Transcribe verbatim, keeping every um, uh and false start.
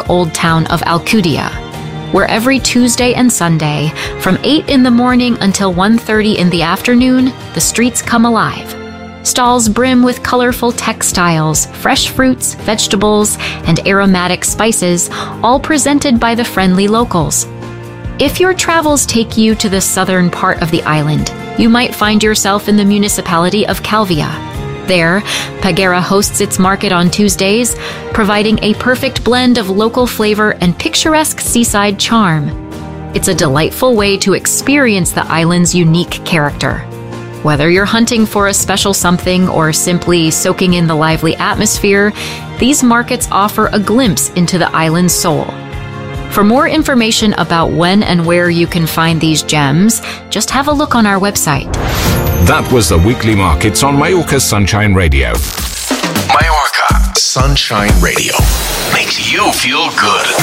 historic old town of Alcudia, where every Tuesday and Sunday, from eight in the morning until one thirty in the afternoon, the streets come alive. Stalls brim with colorful textiles, fresh fruits, vegetables, and aromatic spices, all presented by the friendly locals. If your travels take you to the southern part of the island, you might find yourself in the municipality of Calvia. There, Peguera hosts its market on Tuesdays, providing a perfect blend of local flavor and picturesque seaside charm. It's a delightful way to experience the island's unique character. Whether you're hunting for a special something or simply soaking in the lively atmosphere, these markets offer a glimpse into the island's soul. For more information about when and where you can find these gems, just have a look on our website. That was the Weekly Markets on Mallorca Sunshine Radio. Mallorca Sunshine Radio makes you feel good.